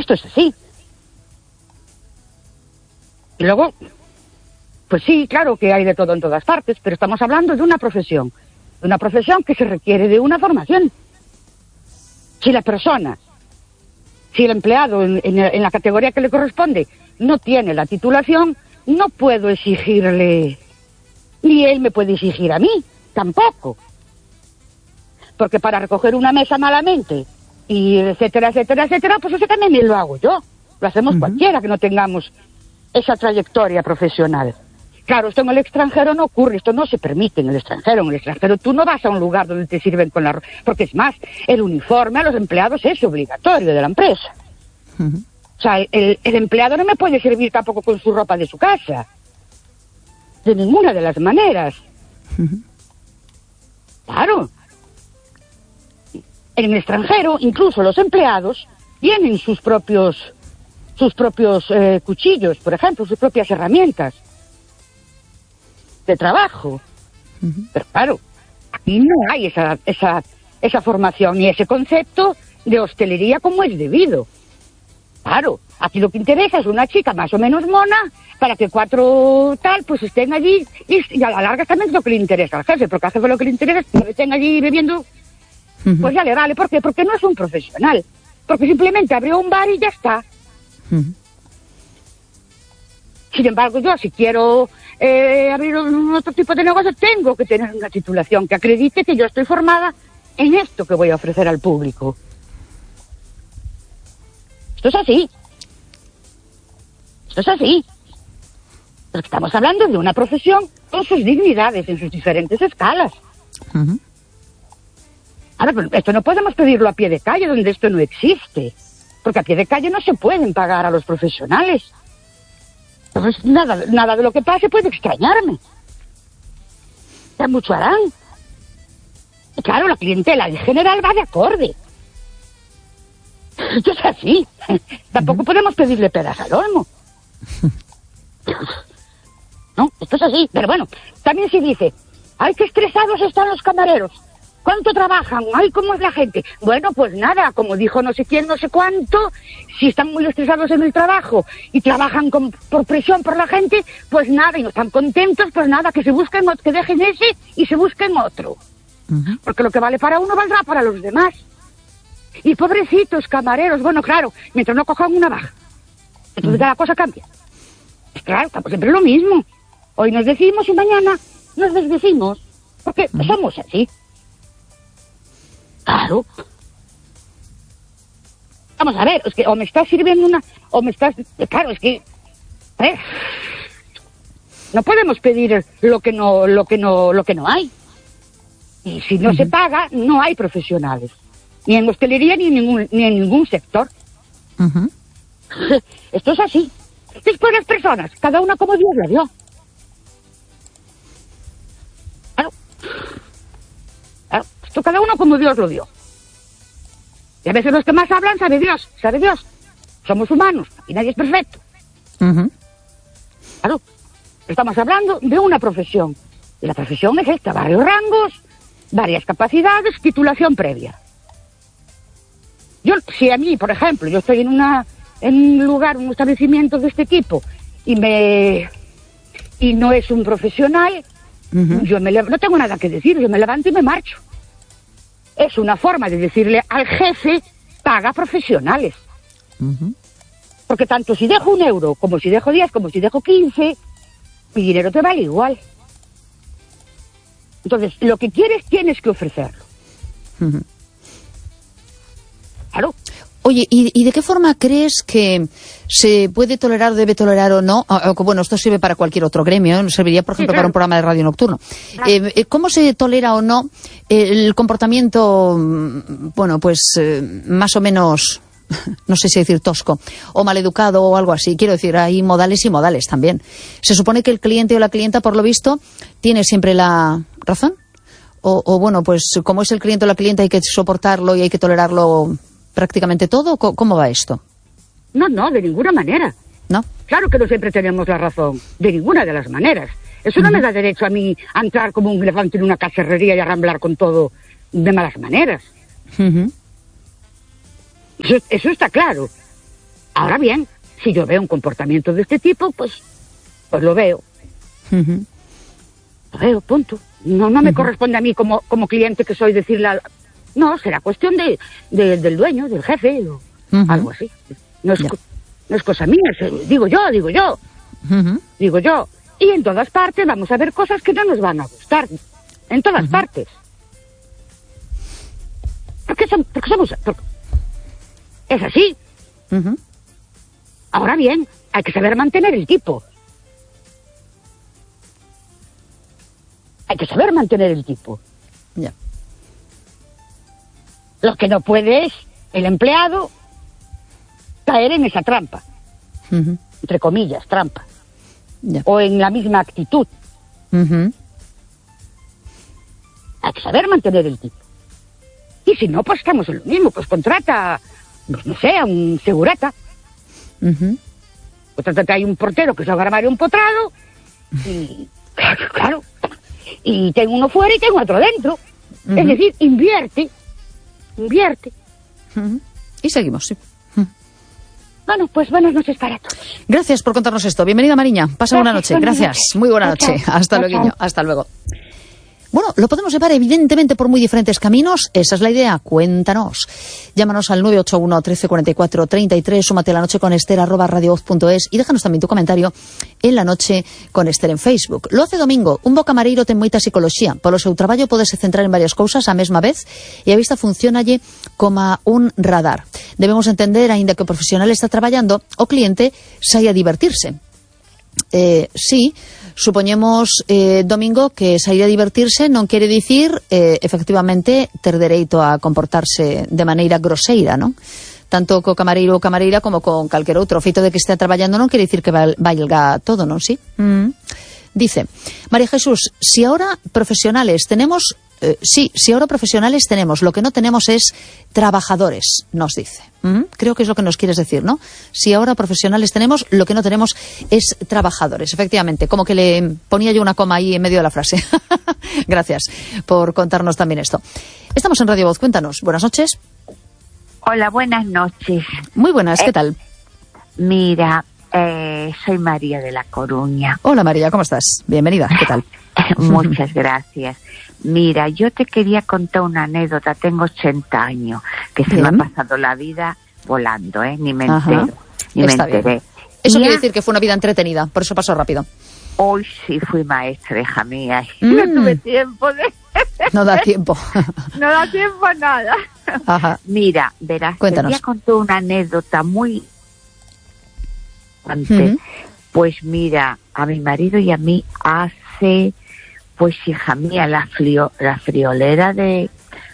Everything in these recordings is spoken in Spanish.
Esto es así. Y luego, pues sí, claro que hay de todo en todas partes, pero estamos hablando de una profesión que se requiere de una formación. Si la persona, si el empleado en la categoría que le corresponde no tiene la titulación, no puedo exigirle, ni él me puede exigir a mí, tampoco. Porque para recoger una mesa malamente, y etcétera, etcétera, etcétera, pues eso también lo hago yo. Lo hacemos cualquiera que no tengamos esa trayectoria profesional. Claro, esto en el extranjero no ocurre, esto no se permite en el extranjero. En el extranjero tú no vas a un lugar donde te sirven con la ropa, porque es más, el uniforme a los empleados es obligatorio de la empresa. O sea, el empleado no me puede servir tampoco con su ropa de su casa. De ninguna de las maneras. Claro. En el extranjero, incluso los empleados tienen sus propios cuchillos, por ejemplo, sus propias herramientas de trabajo. Pero claro, aquí no hay esa formación ni ese concepto de hostelería como es debido. Claro, aquí lo que interesa es una chica más o menos mona para que 4 tal pues estén allí y a la larga también es lo que le interesa al jefe, porque al jefe lo que le interesa es que estén allí bebiendo, pues ya le vale. ¿Por qué? Porque no es un profesional, porque simplemente abrió un bar y ya está. Sin embargo, yo si quiero abrir otro tipo de negocio, tengo que tener una titulación que acredite que yo estoy formada en esto que voy a ofrecer al público. Esto es así. Esto es así. Porque estamos hablando de una profesión con sus dignidades en sus diferentes escalas. Ahora, pero esto no podemos pedirlo a pie de calle, donde esto no existe. Porque a pie de calle no se pueden pagar a los profesionales. Entonces, nada de lo que pase puede extrañarme. Ya mucho harán. Y claro, la clientela en general va de acorde. Esto es así. Tampoco podemos pedirle peras al olmo. No, esto es así. Pero bueno, también se dice, ¡ay, qué estresados están los camareros! ¿Cuánto trabajan? ¡Ay, cómo es la gente! Bueno, pues nada, como dijo no sé quién, no sé cuánto, si están muy estresados en el trabajo y trabajan por presión por la gente, pues nada, y no están contentos, pues nada, que se busquen, que dejen ese y se busquen otro. Porque lo que vale para uno valdrá para los demás. Y pobrecitos camareros, bueno, claro, mientras no cojan una baja. Entonces cada cosa cambia. Pues claro, estamos siempre lo mismo. Hoy nos decimos y mañana nos desdecimos. Porque somos así. Claro. Vamos a ver, es que o me estás sirviendo una, o me estás... Claro, es que... no podemos pedir lo que no hay. Y si no se paga, no hay profesionales. Ni en hostelería ni en ningún sector. Esto es así. Después las personas, cada una como Dios la dio. Claro. Esto cada uno como Dios lo dio. Y a veces los que más hablan, sabe Dios. Somos humanos, y nadie es perfecto. Claro. Estamos hablando de una profesión. Y la profesión es esta, varios rangos, varias capacidades, titulación previa. Si a mí, por ejemplo, yo estoy en un lugar, un establecimiento de este tipo, y no es un profesional, yo no tengo nada que decir, yo me levanto y me marcho. Es una forma de decirle al jefe, paga profesionales. Porque tanto si dejo 1 euro, como si dejo 10, como si dejo 15, mi dinero te vale igual. Entonces, lo que quieres, tienes que ofrecerlo. Claro. Oye, ¿y de qué forma crees que se puede tolerar, debe tolerar o no? Bueno, esto sirve para cualquier otro gremio, ¿eh? Serviría, por ejemplo, para un programa de radio nocturno. Claro. ¿Cómo se tolera o no el comportamiento, bueno, pues más o menos, no sé si decir tosco, o maleducado o algo así? Quiero decir, hay modales y modales también. Se supone que el cliente o la clienta, por lo visto, tiene siempre la razón. O bueno, pues como es el cliente o la clienta hay que soportarlo y hay que tolerarlo prácticamente todo. ¿Cómo va esto? No, de ninguna manera. ¿No? Claro que no siempre tenemos la razón, de ninguna de las maneras. Eso no me da derecho a mí a entrar como un elefante en una cacharrería y a ramblar con todo de malas maneras. Eso está claro. Ahora bien, si yo veo un comportamiento de este tipo, pues lo veo. Lo veo, punto. No me corresponde a mí como cliente que soy decirle... No, será cuestión del dueño, del jefe, o algo así. No es cosa mía, digo yo. Digo yo. Y en todas partes vamos a ver cosas que no nos van a gustar. En todas partes. Porque es así. Ahora bien, hay que saber mantener el tipo. Hay que saber mantener el tipo. Ya. Lo que no puede es el empleado caer en esa trampa. Entre comillas, trampa. Ya. O en la misma actitud. Hay que saber mantener el tipo. Y si no, pues estamos en lo mismo. Pues contrata, pues no sé, a un segurata. Contrata hay un portero que se va a armar un potrado. Y claro. Y tengo uno fuera y tengo otro dentro. Es decir, invierte. Y seguimos, sí. Bueno, pues buenas noches para todos. Gracias por contarnos esto. Bienvenida, Mariña. Pasa buena noche. Gracias. Muy buena noche. Hasta luego. Hasta luego. Bueno, lo podemos llevar evidentemente por muy diferentes caminos. Esa es la idea. Cuéntanos. Llámanos al 981 13 44 33. Súmate a La Noche con Esther @radiovoz.es y déjanos también tu comentario en La Noche con Esther en Facebook. Lo hace Domingo. Un bo camareiro ten moita psicología. Polo seu traballo podese centrar en varias cousas á mesma vez e a vista funcionalle como un radar. Debemos entender, aínda que o profesional está traballando, o cliente sai a divertirse. Sí, supoñemos, Domingo, que sair a divertirse non quere dicir, efectivamente, ter dereito a comportarse de maneira groseira, non? Tanto co camareiro ou camareira como con calquer outro. O feito de que estea traballando non quere dicir que valga todo, non? Sí? Dice, María Jesús, si ahora profesionales tenemos... si ahora profesionales tenemos, lo que no tenemos es trabajadores, nos dice. Creo que es lo que nos quieres decir, ¿no? Si ahora profesionales tenemos, lo que no tenemos es trabajadores. Efectivamente, como que le ponía yo una coma ahí en medio de la frase. Gracias por contarnos también esto. Estamos en Radio Voz, cuéntanos. Buenas noches. Hola, buenas noches. Muy buenas, ¿qué tal? Mira, soy María de La Coruña. Hola María, ¿cómo estás? Bienvenida, ¿qué tal? Muchas gracias. Mira, yo te quería contar una anécdota. Tengo 80 años, que se me ha pasado la vida volando, Ni me entero, ni me enteré. Eso quiere decir que fue una vida entretenida, por eso pasó rápido. Hoy sí fui maestra, hija mía. No tuve tiempo de... No da tiempo. No da tiempo a nada. Ajá. Mira, verás, cuéntanos. Te voy a contar una anécdota muy... Pues mira, a mi marido y a mí hace... Pues hija mía, la friolera de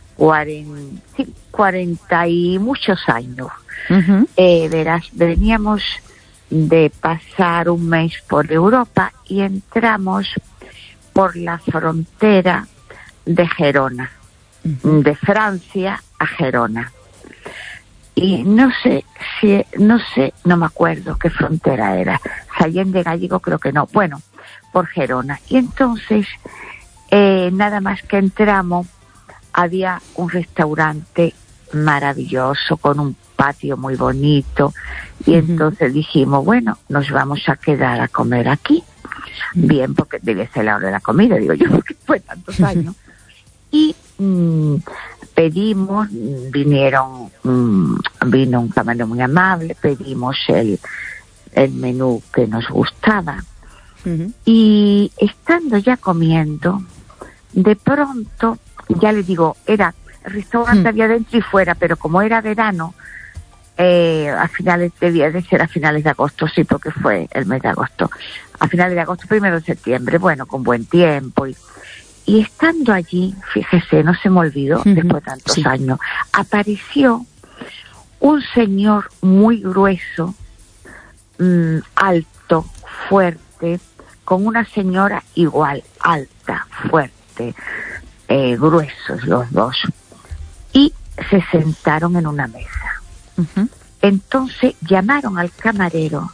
40 y muchos años. Verás, veníamos de pasar un mes por Europa y entramos por la frontera de Gerona, de Francia a Gerona. Y no me acuerdo qué frontera era. Sallén de Gallego creo que no. Bueno, por Gerona. Y entonces, nada más que entramos, había un restaurante maravilloso con un patio muy bonito. Y entonces dijimos, bueno, nos vamos a quedar a comer aquí. Bien, porque debe ser la hora de la comida, digo yo, porque fue tantos años. Y pedimos, vino un camarero muy amable, pedimos el menú que nos gustaba. Y estando ya comiendo, de pronto, ya le digo, el restaurante había dentro y fuera, pero como era verano, debía de ser a finales de agosto, sí, porque fue el mes de agosto, a finales de agosto, 1 de septiembre, bueno, con buen tiempo. Y estando allí, fíjese, no se me olvidó, después de tantos años, apareció un señor muy grueso, alto, fuerte, con una señora igual, alta, fuerte, gruesos los dos, y se sentaron en una mesa. Entonces llamaron al camarero,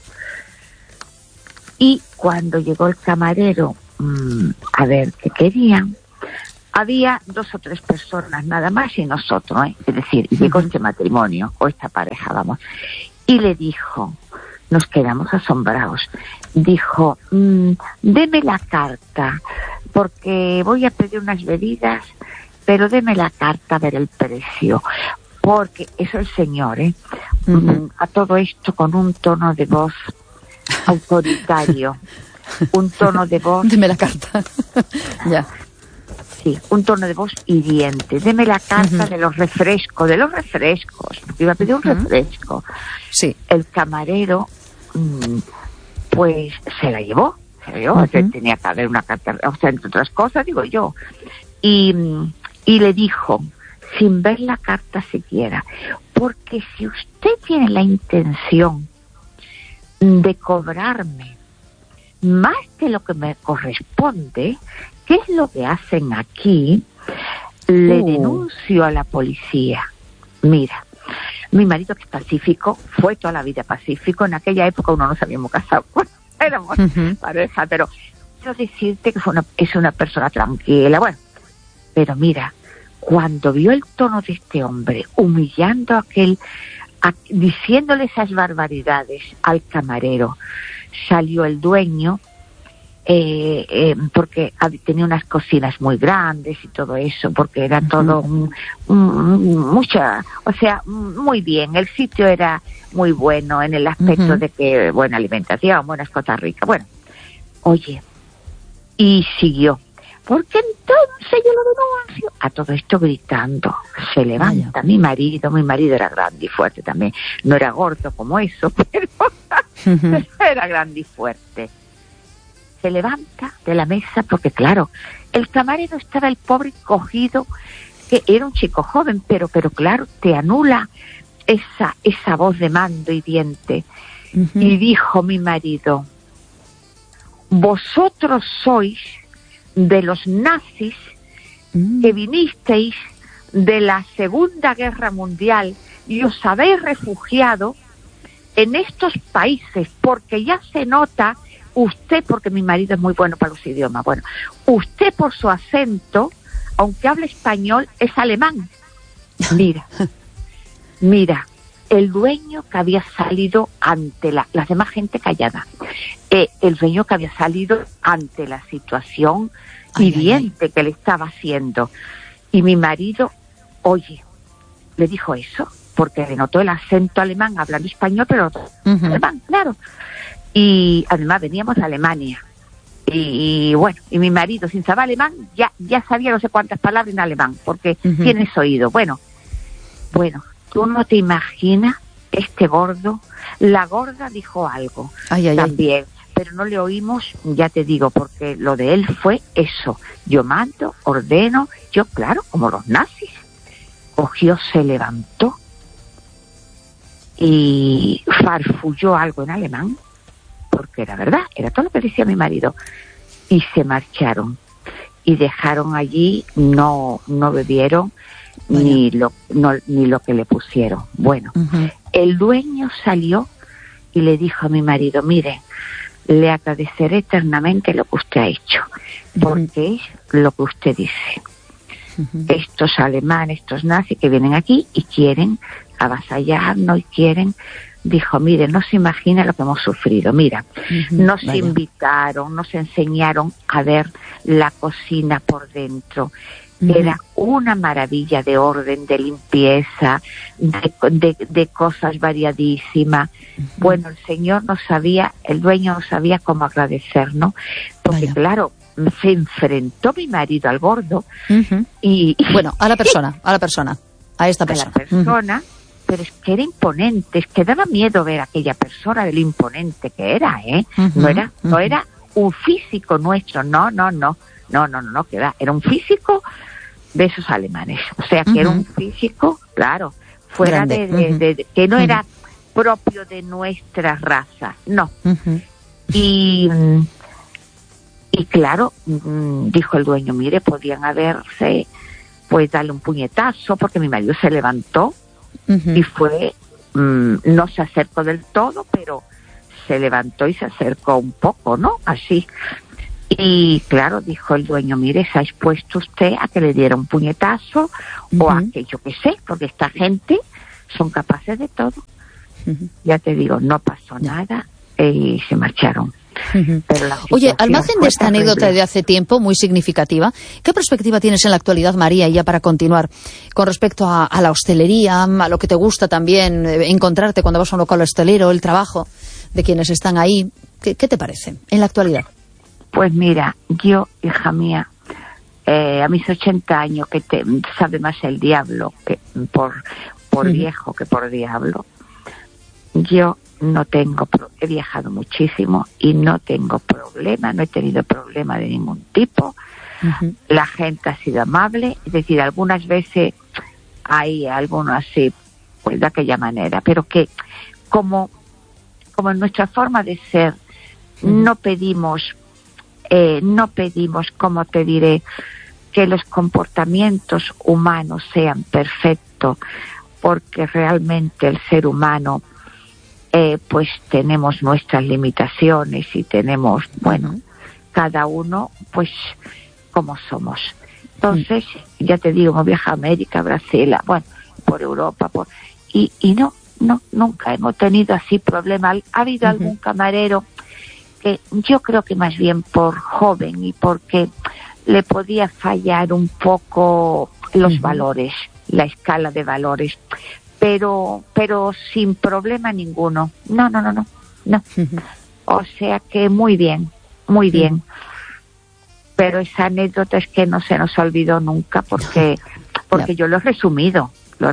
y cuando llegó el camarero a ver qué querían, había 2 o 3 personas nada más y nosotros, es decir, llegó este matrimonio o esta pareja, vamos. y le dijo, nos quedamos asombrados, dijo, deme la carta, porque voy a pedir unas bebidas, pero deme la carta a ver el precio. Porque eso el señor, a todo esto con un tono de voz autoritario, un tono de voz... Deme la carta. Ya. Sí, un tono de voz hiriente. Deme la carta de los refrescos, porque iba a pedir un refresco. Sí. El camarero, pues, se la llevó. Tenía que haber una carta, o sea, entre otras cosas, digo yo. Y le dijo, sin ver la carta siquiera, porque si usted tiene la intención de cobrarme más de lo que me corresponde, ¿qué es lo que hacen aquí? Le denuncio a la policía. Mira, mi marido, que es pacífico, fue toda la vida pacífico. En aquella época uno no se habíamos casado, éramos pareja, pero quiero decirte que es una persona tranquila. Bueno, pero mira, cuando vio el tono de este hombre humillando diciéndole esas barbaridades al camarero, salió el dueño, porque tenía unas cocinas muy grandes y todo eso, porque era todo muy bien. El sitio era muy bueno en el aspecto de que buena alimentación, buenas cosas ricas. Bueno, oye, y siguió. Porque entonces yo lo denuncio. A todo esto gritando. Se levanta mi marido era grande y fuerte también. No era gordo como eso, pero era grande y fuerte. Se levanta de la mesa porque, claro, el camarero estaba el pobre cogido, que era un chico joven, pero claro, te anula esa voz de mando y diente. Y dijo mi marido, vosotros sois de los nazis que vinisteis de la Segunda Guerra Mundial y os habéis refugiado en estos países, porque ya se nota usted, porque mi marido es muy bueno para los idiomas, bueno, usted por su acento, aunque hable español, es alemán. Mira, el dueño que había salido ante la demás gente callada, el dueño que había salido ante la situación hiriente que le estaba haciendo. Y mi marido, oye, le dijo eso, porque le notó el acento alemán, hablando español, pero alemán, claro. Y además veníamos de Alemania. Y bueno, y mi marido, sin saber alemán, ya sabía no sé cuántas palabras en alemán, porque tienes oído. Bueno, tú no te imaginas este gordo. La gorda dijo algo también, pero no le oímos, ya te digo, porque lo de él fue eso. Yo mando, ordeno, yo claro, como los nazis. Cogió, se levantó y farfulló algo en alemán, porque era verdad, era todo lo que decía mi marido. Y se marcharon y dejaron allí, no bebieron ni lo que le pusieron. Bueno, el dueño salió y le dijo a mi marido, mire, le agradeceré eternamente lo que usted ha hecho, porque es lo que usted dice. Estos alemanes, estos nazis que vienen aquí y quieren avasallarnos y quieren... Dijo, mire, no se imagina lo que hemos sufrido. Mira, nos invitaron, nos enseñaron a ver la cocina por dentro. Era una maravilla de orden, de limpieza, de cosas variadísimas. Bueno, el dueño no sabía cómo agradecernos, porque claro, se enfrentó mi marido al gordo y... Bueno, a esta persona. A la persona, pero es que era imponente, es que daba miedo ver a aquella persona de lo imponente que era, no era un físico nuestro, no, que era un físico de esos alemanes, o sea que era un físico, claro, fuera de que no era propio de nuestra raza, no. Y claro, dijo el dueño, mire, podían haberse, pues darle un puñetazo, porque mi marido se levantó y fue, no se acercó del todo, pero se levantó y se acercó un poco, ¿no? Así. Y claro, dijo el dueño, mire, se ha expuesto usted a que le diera un puñetazo o a que yo qué sé, porque esta gente son capaces de todo. ya te digo, no pasó nada y se marcharon. Pero oye, al margen de esta anécdota de hace tiempo, muy significativa, ¿qué perspectiva tienes en la actualidad, María, y ya para continuar, con respecto a la hostelería, a lo que te gusta también encontrarte cuando vas a un local hostelero, el trabajo de quienes están ahí? ¿Qué te parece en la actualidad? Pues mira, yo, hija mía, a mis 80 años, que sabe más el diablo que por viejo que por diablo, yo no tengo, he viajado muchísimo y no tengo problema, no he tenido problema de ningún tipo. La gente ha sido amable, es decir, algunas veces hay algunos así, pues de aquella manera, pero que como en nuestra forma de ser, no pedimos, como te diré, que los comportamientos humanos sean perfectos, porque realmente el ser humano pues tenemos nuestras limitaciones y tenemos, bueno, cada uno pues como somos. Entonces, ya te digo, hemos viajado a América, Brasil, bueno, por Europa, y nunca hemos tenido así problemas. Ha habido algún camarero que yo creo que más bien por joven y porque le podía fallar un poco los valores, la escala de valores, pero sin problema ninguno. No. O sea que muy bien. Pero esa anécdota es que no se nos olvidó nunca porque yo lo he resumido,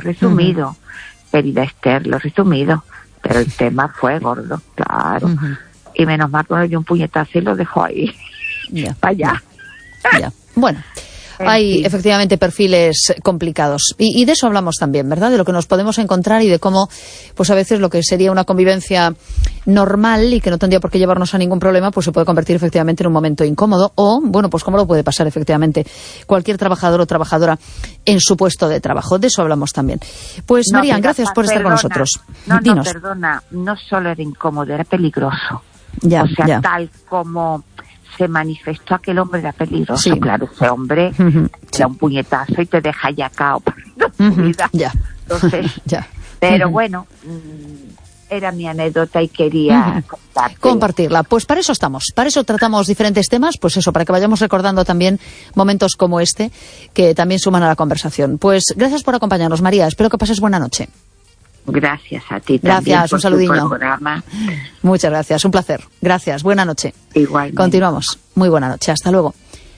querida Esther, lo he resumido, pero el tema fue gordo, claro. Y menos mal que me dio un puñetazo y lo dejó ahí, para allá. Ya. Bueno, hay efectivamente perfiles complicados y de eso hablamos también, ¿verdad? De lo que nos podemos encontrar y de cómo, pues a veces lo que sería una convivencia normal y que no tendría por qué llevarnos a ningún problema, pues se puede convertir efectivamente en un momento incómodo o, bueno, pues como lo puede pasar efectivamente cualquier trabajador o trabajadora en su puesto de trabajo. De eso hablamos también. Pues no, María, gracias por estar con nosotros. Dinos. No, perdona, no solo era incómodo, era peligroso. Ya, o sea, tal como se manifestó aquel hombre, era peligroso. Sí. Claro, ese hombre te da un puñetazo y te deja ya cao para tu vida. Ya. Entonces, pero bueno, era mi anécdota y quería compartirla. Pues para eso estamos, para eso tratamos diferentes temas, pues eso, para que vayamos recordando también momentos como este, que también suman a la conversación. Pues gracias por acompañarnos, María, espero que pases buena noche. Gracias a ti también. Gracias, un saludinho. Programa. Muchas gracias, un placer. Gracias, buena noche. Igualmente. Continuamos. Muy buena noche, hasta luego.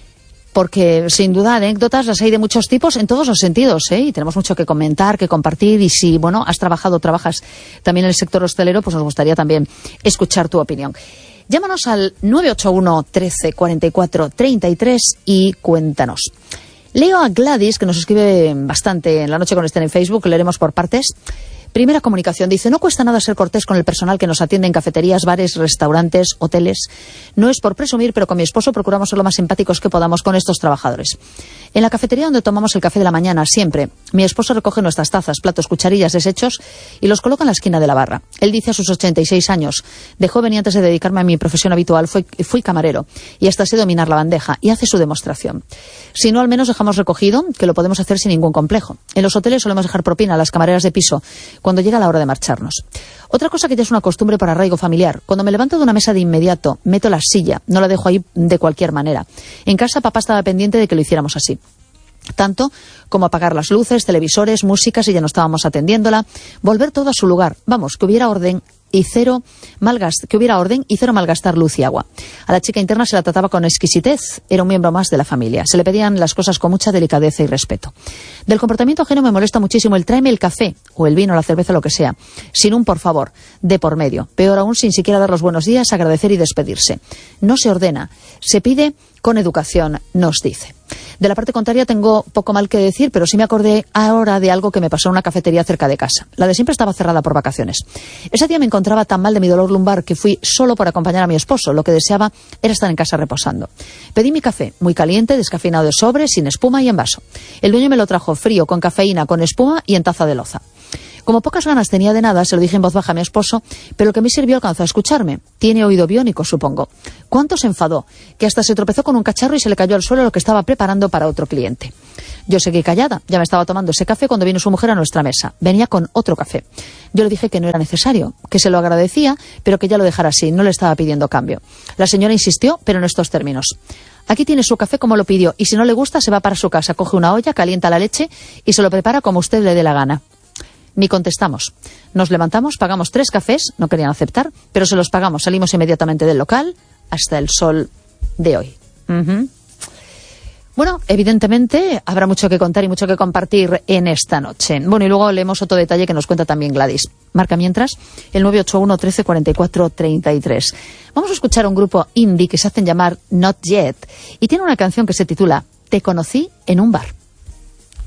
Porque sin duda anécdotas las hay de muchos tipos en todos los sentidos, y tenemos mucho que comentar, que compartir, y si, bueno, has trabajado o trabajas también en el sector hostelero, pues nos gustaría también escuchar tu opinión. Llámanos al 981 13 44 33 y cuéntanos. Leo a Gladys, que nos escribe bastante en La Noche con Esther en Facebook, leeremos por partes. Primera comunicación, dice: no cuesta nada ser cortés con el personal que nos atiende en cafeterías, bares, restaurantes, hoteles. No es por presumir, pero con mi esposo procuramos ser lo más simpáticos que podamos con estos trabajadores. En la cafetería donde tomamos el café de la mañana, siempre, mi esposo recoge nuestras tazas, platos, cucharillas, desechos y los coloca en la esquina de la barra. Él dice a sus 86 años, de joven y antes de dedicarme a mi profesión habitual, fui camarero y hasta sé dominar la bandeja, y hace su demostración. Si no, al menos dejamos recogido, que lo podemos hacer sin ningún complejo. En los hoteles solemos dejar propina a las camareras de piso cuando llega la hora de marcharnos. Otra cosa que ya es una costumbre por arraigo familiar: cuando me levanto de una mesa de inmediato, meto la silla, no la dejo ahí de cualquier manera. En casa papá estaba pendiente de que lo hiciéramos así. Tanto como apagar las luces, televisores, música si ya no estábamos atendiéndola, volver todo a su lugar. Vamos, que hubiera orden y cero malgastar luz y agua. A la chica interna se la trataba con exquisitez, era un miembro más de la familia. Se le pedían las cosas con mucha delicadeza y respeto. Del comportamiento ajeno me molesta muchísimo el tráeme el café, o el vino, la cerveza, lo que sea, sin un por favor, de por medio. Peor aún, sin siquiera dar los buenos días, agradecer y despedirse. No se ordena, se pide con educación, nos dice. De la parte contraria tengo poco mal que decir, pero sí me acordé ahora de algo que me pasó en una cafetería cerca de casa. La de siempre estaba cerrada por vacaciones. Ese día me encontraba tan mal de mi dolor lumbar que fui solo por acompañar a mi esposo. Lo que deseaba era estar en casa reposando. Pedí mi café, muy caliente, descafeinado de sobre, sin espuma y en vaso. El dueño me lo trajo frío, con cafeína, con espuma y en taza de loza. Como pocas ganas tenía de nada, se lo dije en voz baja a mi esposo, pero lo que me sirvió alcanzó a escucharme. Tiene oído biónico, supongo. ¿Cuánto se enfadó? Que hasta se tropezó con un cacharro y se le cayó al suelo lo que estaba preparando para otro cliente. Yo seguí callada. Ya me estaba tomando ese café cuando vino su mujer a nuestra mesa. Venía con otro café. Yo le dije que no era necesario, que se lo agradecía, pero que ya lo dejara así, no le estaba pidiendo cambio. La señora insistió, pero en estos términos. Aquí tiene su café como lo pidió, y si no le gusta se va para su casa, coge una olla, calienta la leche y se lo prepara como usted le dé la gana. Ni contestamos. Nos levantamos, pagamos 3 cafés, no querían aceptar, pero se los pagamos. Salimos inmediatamente del local hasta el sol de hoy. Bueno, evidentemente habrá mucho que contar y mucho que compartir en esta noche. Bueno, y luego leemos otro detalle que nos cuenta también Gladys. Marca mientras el 981 13 44 33. Vamos a escuchar a un grupo indie que se hacen llamar Not Yet y tiene una canción que se titula Te conocí en un bar.